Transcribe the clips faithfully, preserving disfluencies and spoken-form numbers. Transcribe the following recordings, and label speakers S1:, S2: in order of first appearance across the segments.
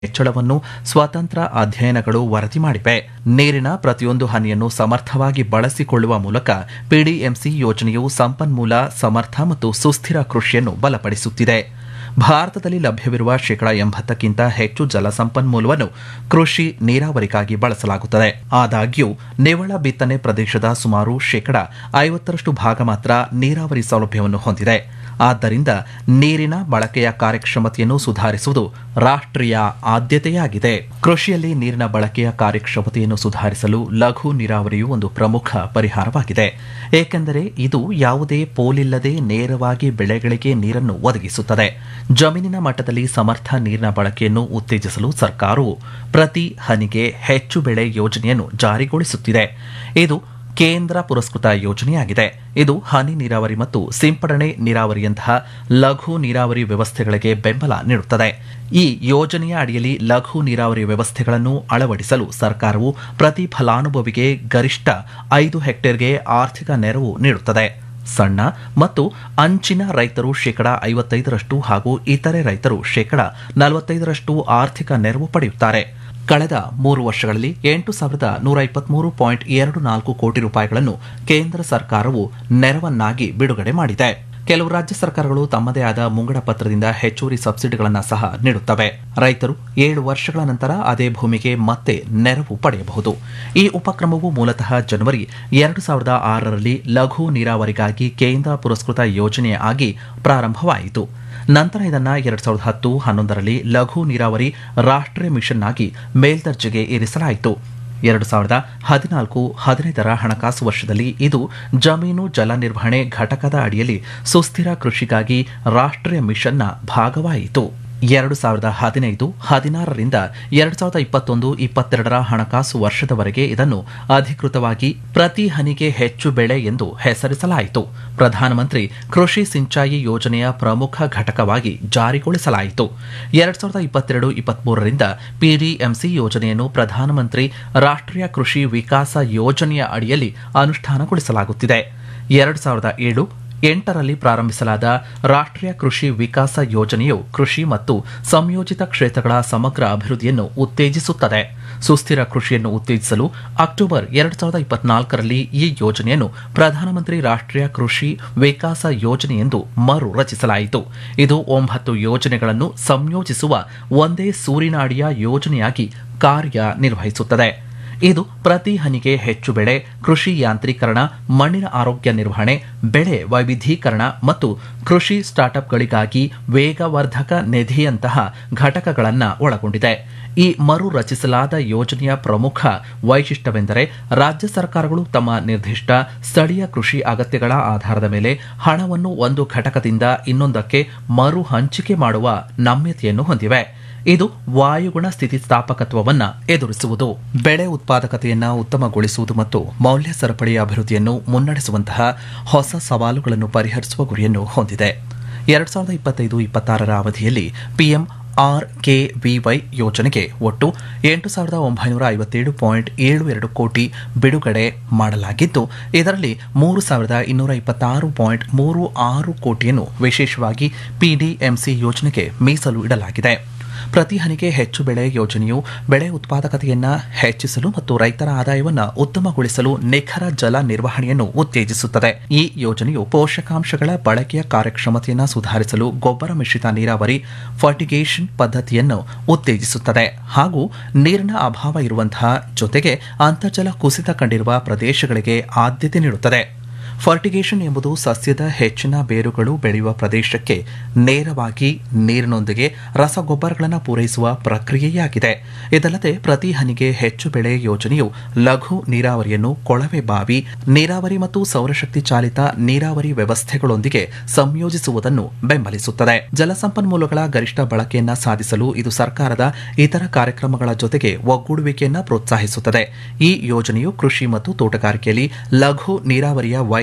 S1: ಹೆಚ್ಚಳವನ್ನು ಸ್ವತಂತ್ರ ಅಧ್ಯಯನಗಳು ವರದಿ ಮಾಡಿವೆ. ನೀರಿನ ಪ್ರತಿಯೊಂದು ಹನಿಯನ್ನು ಸಮರ್ಥವಾಗಿ ಬಳಸಿಕೊಳ್ಳುವ ಮೂಲಕ ಪಿಡಿಎಂಸಿ ಯೋಜನೆಯು ಸಂಪನ್ಮೂಲ ಸಮರ್ಥ ಮತ್ತು ಸುಸ್ಥಿರ ಕೃಷಿಯನ್ನು ಬಲಪಡಿಸುತ್ತಿದೆ. ಭಾರತದಲ್ಲಿ ಲಭ್ಯವಿರುವ ಶೇಕಡಾ ಎಂಬತ್ತಕ್ಕಿಂತ ಹೆಚ್ಚು ಜಲಸಂಪನ್ಮೂಲವನ್ನು ಕೃಷಿ ನೀರಾವರಿಗಾಗಿ ಬಳಸಲಾಗುತ್ತದೆ. ಆದಾಗ್ಯೂ ನಿವ್ವಳ ಬಿತ್ತನೆ ಪ್ರದೇಶದ ಸುಮಾರು ಶೇಕಡಾ ಐವತ್ತರಷ್ಟು ಭಾಗ ಮಾತ್ರ ನೀರಾವರಿ ಸೌಲಭ್ಯವನ್ನು ಹೊಂದಿದೆ. ಆದ್ದರಿಂದ ನೀರಿನ ಬಳಕೆಯ ಕಾರ್ಯಕ್ಷಮತೆಯನ್ನು ಸುಧಾರಿಸುವುದು ರಾಷ್ಟ್ರೀಯ ಆದ್ಯತೆಯಾಗಿದೆ. ಕೃಷಿಯಲ್ಲಿ ನೀರಿನ ಬಳಕೆಯ ಕಾರ್ಯಕ್ಷಮತೆಯನ್ನು ಸುಧಾರಿಸಲು ಲಘು ನೀರಾವರಿಯು ಒಂದು ಪ್ರಮುಖ ಪರಿಹಾರವಾಗಿದೆ, ಏಕೆಂದರೆ ಇದು ಯಾವುದೇ ಪೋಲಿಲ್ಲದೆ ನೇರವಾಗಿ ಬೆಳೆಗಳಿಗೆ ನೀರನ್ನು ಒದಗಿಸುತ್ತದೆ. ಜಮೀನಿನ ಮಟ್ಟದಲ್ಲಿ ಸಮರ್ಥ ನೀರಿನ ಬಳಕೆಯನ್ನು ಉತ್ತೇಜಿಸಲು ಸರ್ಕಾರವು ಪ್ರತಿ ಹನಿಗೆ ಹೆಚ್ಚು ಬೆಳೆ ಯೋಜನೆಯನ್ನು ಜಾರಿಗೊಳಿಸುತ್ತಿದೆ. ಇದು ಕೇಂದ್ರ ಪುರಸ್ಕೃತ ಯೋಜನೆಯಾಗಿದೆ. ಇದು ಹನಿ ನೀರಾವರಿ ಮತ್ತು ಸಿಂಪಡಣೆ ನೀರಾವರಿಯಂತಹ ಲಘು ನೀರಾವರಿ ವ್ಯವಸ್ಥೆಗಳಿಗೆ ಬೆಂಬಲ ನೀಡುತ್ತದೆ. ಈ ಯೋಜನೆಯ ಅಡಿಯಲ್ಲಿ ಲಘು ನೀರಾವರಿ ವ್ಯವಸ್ಥೆಗಳನ್ನು ಅಳವಡಿಸಲು ಸರ್ಕಾರವು ಪ್ರತಿ ಫಲಾನುಭವಿಗೆ ಗರಿಷ್ಠ ಐದು ಹೆಕ್ಟೇರ್ಗೆ ಆರ್ಥಿಕ ನೆರವು ನೀಡುತ್ತದೆ. ಸಣ್ಣ ಮತ್ತು ಅಂಚಿನ ರೈತರು ಶೇಕಡಾ ಐವತ್ತೈದರಷ್ಟು ಹಾಗೂ ಇತರೆ ರೈತರು ಶೇಕಡಾ ನಲವತ್ತೈದರಷ್ಟು ಆರ್ಥಿಕ ನೆರವು ಪಡೆಯುತ್ತಾರೆ. ಕಳೆದ ಮೂರು ವರ್ಷಗಳಲ್ಲಿ ಎಂಟು ಸಾವಿರದ ನೂರ ಇಪ್ಪತ್ಮೂರು ಪಾಯಿಂಟ್ ಎರಡು ನಾಲ್ಕು ಕೋಟಿ ರೂಪಾಯಿಗಳನ್ನು ಕೇಂದ್ರ ಸರ್ಕಾರವು ನೆರವನ್ನಾಗಿ ಬಿಡುಗಡೆ ಮಾಡಿದೆ. ಕೆಲವು ರಾಜ್ಯ ಸರ್ಕಾರಗಳು ತಮ್ಮದೇ ಆದ ಮುಂಗಡ ಪತ್ರದಿಂದ ಹೆಚ್ಚುವರಿ ಸಬ್ಸಿಡಿಗಳನ್ನು ಸಹ ನೀಡುತ್ತವೆ. ರೈತರು ಏಳು ವರ್ಷಗಳ ನಂತರ ಅದೇ ಭೂಮಿಗೆ ಮತ್ತೆ ನೆರವು ಪಡೆಯಬಹುದು. ಈ ಉಪಕ್ರಮವು ಮೂಲತಃ ಜನವರಿ ಎರಡು ಸಾವಿರದ ಆರರಲ್ಲಿ ಲಘು ನೀರಾವರಿಗಾಗಿ ಕೇಂದ್ರ ಪುರಸ್ಕೃತ ಯೋಜನೆ ಆಗಿ ಪ್ರಾರಂಭವಾಯಿತು. ನಂತರ ಇದನ್ನು ಎರಡ್ ಸಾವಿರದ ಹತ್ತು ಹನ್ನೊಂದರಲ್ಲಿ ಲಘು ನೀರಾವರಿ ರಾಷ್ಟ್ರೀಯ ಮಿಷನ್ ಆಗಿ ಮೇಲ್ದರ್ಜೆಗೆ ಏರಿಸಲಾಯಿತು. ಎರಡು ಸಾವಿರದ ಹದಿನಾಲ್ಕು ಹದಿನೈದರ ಹಣಕಾಸು ವರ್ಷದಲ್ಲಿ ಇದು ಜಮೀನು ಜಲ ನಿರ್ವಹಣೆ ಘಟಕದ ಅಡಿಯಲ್ಲಿ ಸುಸ್ಥಿರ ಕೃಷಿಗಾಗಿ ರಾಷ್ಟ್ರೀಯ ಮಿಷನ್ನ ಭಾಗವಾಯಿತು. ಎರಡು ಸಾವಿರದ ಹದಿನೈದು ಹದಿನಾರರಿಂದ ಎರಡು ಸಾವಿರದ ಇಪ್ಪತ್ತೊಂದು ಇಪ್ಪತ್ತೆರಡರ ಹಣಕಾಸು ವರ್ಷದವರೆಗೆ ಇದನ್ನು ಅಧಿಕೃತವಾಗಿ ಪ್ರತಿ ಹನಿಗೆ ಹೆಚ್ಚು ಬೆಳೆ ಎಂದು ಹೆಸರಿಸಲಾಯಿತು. ಪ್ರಧಾನಮಂತ್ರಿ ಕೃಷಿ ಸಿಂಚಾಯಿ ಯೋಜನೆಯ ಪ್ರಮುಖ ಘಟಕವಾಗಿ ಜಾರಿಗೊಳಿಸಲಾಯಿತು. ಎರಡ್ ಸಾವಿರದ ಇಪ್ಪತ್ತೆರಡು ಇಪ್ಪತ್ಮೂರರಿಂದ ಪಿಡಿಎಂಸಿ ಯೋಜನೆಯನ್ನು ಪ್ರಧಾನಮಂತ್ರಿ ರಾಷ್ಟ್ರೀಯ ಕೃಷಿ ವಿಕಾಸ ಯೋಜನೆಯ ಅಡಿಯಲ್ಲಿ ಅನುಷ್ಠಾನಗೊಳಿಸಲಾಗುತ್ತಿದೆ. ಎರಡು ಸಾವಿರದ ಏಳು ಎಂಟರಲ್ಲಿ ಪ್ರಾರಂಭಿಸಲಾದ ರಾಷ್ಟ್ರೀಯ ಕೃಷಿ ವಿಕಾಸ ಯೋಜನೆಯು ಕೃಷಿ ಮತ್ತು ಸಂಯೋಜಿತ ಕ್ಷೇತ್ರಗಳ ಸಮಗ್ರ ಅಭಿವೃದ್ಧಿಯನ್ನು ಉತ್ತೇಜಿಸುತ್ತದೆ. ಸುಸ್ಥಿರ ಕೃಷಿಯನ್ನು ಉತ್ತೇಜಿಸಲು ಅಕ್ಟೋಬರ್ ಎರಡು ಸಾವಿರದ ಇಪ್ಪತ್ನಾಲ್ಕರಲ್ಲಿ ಈ ಯೋಜನೆಯನ್ನು ಪ್ರಧಾನಮಂತ್ರಿ ರಾಷ್ಟ್ರೀಯ ಕೃಷಿ ವಿಕಾಸ ಯೋಜನೆ ಎಂದು ಮರು ರಚಿಸಲಾಯಿತು. ಇದು ಒಂಬತ್ತು ಯೋಜನೆಗಳನ್ನು ಸಂಯೋಜಿಸುವ ಒಂದೇ ಸೂರಿನಾಡಿಯ ಯೋಜನೆಯಾಗಿ ಕಾರ್ಯನಿರ್ವಹಿಸುತ್ತದೆ. ಇದು ಪ್ರತಿ ಹನಿಗೆ ಹೆಚ್ಚು ಬೆಳೆ, ಕೃಷಿ ಯಾಂತ್ರೀಕರಣ, ಮಣ್ಣಿನ ಆರೋಗ್ಯ ನಿರ್ವಹಣೆ, ಬೆಳೆ ವೈವಿಧ್ಯೀಕರಣ ಮತ್ತು ಕೃಷಿ ಸ್ಟಾರ್ಟ್ಅಪ್ಗಳಿಗಾಗಿ ವೇಗವರ್ಧಕ ನಿಧಿಯಂತಹ ಘಟಕಗಳನ್ನು ಒಳಗೊಂಡಿದೆ. ಈ ಮರು ರಚಿಸಲಾದ ಯೋಜನೆಯ ಪ್ರಮುಖ ವೈಶಿಷ್ಟ್ಯವೆಂದರೆ ರಾಜ್ಯ ಸರ್ಕಾರಗಳು ತಮ್ಮ ನಿರ್ದಿಷ್ಟ ಸ್ಥಳೀಯ ಕೃಷಿ ಅಗತ್ಯಗಳ ಆಧಾರದ ಮೇಲೆ ಹಣವನ್ನು ಒಂದು ಘಟಕದಿಂದ ಇನ್ನೊಂದಕ್ಕೆ ಮರು ಹಂಚಿಕೆ ಮಾಡುವ ನಮ್ಯತೆಯನ್ನು ಹೊಂದಿವೆ. ಇದು ವಾಯುಗುಣ ಸ್ಥಿತಿಸ್ಥಾಪಕತ್ವವನ್ನು ಎದುರಿಸುವುದು, ಬೆಳೆ ಉತ್ಪಾದಕತೆಯನ್ನು ಉತ್ತಮಗೊಳಿಸುವುದು ಮತ್ತು ಮೌಲ್ಯ ಸರಪಳಿ ಅಭಿವೃದ್ಧಿಯನ್ನು ಮುನ್ನಡೆಸುವಂತಹ ಹೊಸ ಸವಾಲುಗಳನ್ನು ಪರಿಹರಿಸುವ ಗುರಿಯನ್ನು ಹೊಂದಿದೆ. ಎರಡ್ ಸಾವಿರದ ಇಪ್ಪತ್ತೈದು ಇಪ್ಪತ್ತಾರರ ಅವಧಿಯಲ್ಲಿ ಪಿಎಂ ಆರ್ಕೆವಿವೈ ಯೋಜನೆಗೆ ಒಟ್ಟು ಎಂಟು ಸಾವಿರದ ಒಂಬೈನೂರ ಐವತ್ತೇಳು ಪಾಯಿಂಟ್ ಏಳು ಎರಡು ಕೋಟಿ ಬಿಡುಗಡೆ ಮಾಡಲಾಗಿದ್ದು, ಇದರಲ್ಲಿ ಮೂರು ಸಾವಿರದ ಇನ್ನೂರ ಇಪ್ಪತ್ತಾರು ಪಾಯಿಂಟ್ ಮೂರು ಆರು ಕೋಟಿಯನ್ನು ವಿಶೇಷವಾಗಿ ಪಿಡಿಎಂಸಿ ಯೋಜನೆಗೆ ಮೀಸಲು ಇಡಲಾಗಿದೆ. ಪ್ರತಿ ಹನಿಗೆ ಹೆಚ್ಚು ಬೆಳೆ ಯೋಜನೆಯು ಬೆಳೆ ಉತ್ಪಾದಕತೆಯನ್ನು ಹೆಚ್ಚಿಸಲು ಮತ್ತು ರೈತರ ಆದಾಯವನ್ನು ಉತ್ತಮಗೊಳಿಸಲು ನಿಖರ ಜಲ ನಿರ್ವಹಣೆಯನ್ನು ಉತ್ತೇಜಿಸುತ್ತದೆ. ಈ ಯೋಜನೆಯು ಪೋಷಕಾಂಶಗಳ ಬಳಕೆಯ ಕಾರ್ಯಕ್ಷಮತೆಯನ್ನು ಸುಧಾರಿಸಲು ಗೊಬ್ಬರ ಮಿಶ್ರಿತ ನೀರಾವರಿ ಫರ್ಟಿಗೇಷನ್ ಪದ್ಧತಿಯನ್ನು ಉತ್ತೇಜಿಸುತ್ತದೆ ಹಾಗೂ ನೀರಿನ ಅಭಾವ ಇರುವಂತಹ ಜೊತೆಗೆ ಅಂತರ್ಜಲ ಕುಸಿತ ಕಂಡಿರುವ ಪ್ರದೇಶಗಳಿಗೆ ಆದ್ಯತೆ ನೀಡುತ್ತದೆ. ಫರ್ಟಿಗೇಷನ್ ಎಂಬುದು ಸಸ್ಯದ ಹೆಚ್ಚಿನ ಬೇರುಗಳು ಬೆಳೆಯುವ ಪ್ರದೇಶಕ್ಕೆ ನೇರವಾಗಿ ನೀರಿನೊಂದಿಗೆ ರಸಗೊಬ್ಬರಗಳನ್ನು ಪೂರೈಸುವ ಪ್ರಕ್ರಿಯೆಯಾಗಿದೆ. ಇದಲ್ಲದೆ ಪ್ರತಿ ಹನಿಗೆ ಹೆಚ್ಚು ಬೆಳೆ ಯೋಜನೆಯು ಲಘು ನೀರಾವರಿಯನ್ನು ಕೊಳವೆ ಬಾವಿ ನೀರಾವರಿ ಮತ್ತು ಸೌರಶಕ್ತಿ ಚಾಲಿತ ನೀರಾವರಿ ವ್ಯವಸ್ಥೆಗಳೊಂದಿಗೆ ಸಂಯೋಜಿಸುವುದನ್ನು ಬೆಂಬಲಿಸುತ್ತದೆ. ಜಲಸಂಪನ್ಮೂಲಗಳ ಗರಿಷ್ಠ ಬಳಕೆಯನ್ನು ಸಾಧಿಸಲು ಇದು ಸರ್ಕಾರದ ಇತರ ಕಾರ್ಯಕ್ರಮಗಳ ಜೊತೆಗೆ ಒಗ್ಗೂಡುವಿಕೆಯನ್ನು ಪ್ರೋತ್ಸಾಹಿಸುತ್ತದೆ. ಈ ಯೋಜನೆಯು ಕೃಷಿ ಮತ್ತು ತೋಟಗಾರಿಕೆಯಲ್ಲಿ ಲಘು ನೀರಾವರಿಯ ವೈಜ್ಞಾನಿಕ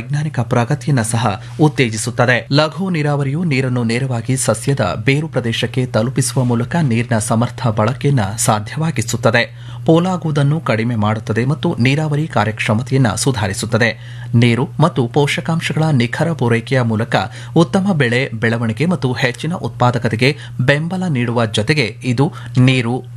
S1: ವೈಜ್ಞಾನಿಕ ಪ್ರಗತಿಯನ್ನು ಸಹ ಉತ್ತೇಜಿಸುತ್ತದೆ. ಲಘು ನೀರಾವರಿಯು ನೀರನ್ನು ನೇರವಾಗಿ ಸಸ್ಯದ ಬೇರು ಪ್ರದೇಶಕ್ಕೆ ತಲುಪಿಸುವ ಮೂಲಕ ನೀರಿನ ಸಮರ್ಥ ಬಳಕೆಯನ್ನು ಸಾಧ್ಯವಾಗಿಸುತ್ತದೆ, ಪೋಲಾಗುವುದನ್ನು ಕಡಿಮೆ ಮಾಡುತ್ತದೆ ಮತ್ತು ನೀರಾವರಿ ಕಾರ್ಯಕ್ಷಮತೆಯನ್ನು ಸುಧಾರಿಸುತ್ತದೆ. ನೀರು ಮತ್ತು ಪೋಷಕಾಂಶಗಳ ನಿಖರ ಪೂರೈಕೆಯ ಮೂಲಕ ಉತ್ತಮ ಬೆಳೆ ಬೆಳವಣಿಗೆ ಮತ್ತು ಹೆಚ್ಚಿನ ಉತ್ಪಾದಕತೆಗೆ ಬೆಂಬಲ ನೀಡುವ ಜೊತೆಗೆ ಇದು ನೀರು